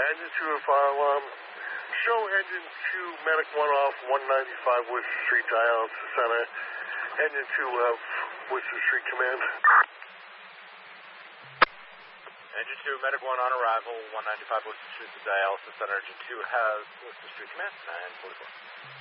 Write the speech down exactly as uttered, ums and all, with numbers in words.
Engine two and fire alarm. Show engine two, medic one off, one ninety-five Worcester Street, dialysis center. Engine two will have Worcester Street command. Engine two, medic one on arrival, one ninety-five Worcester Street to dialysis center. Engine two has Worcester Street command, nine forty-four.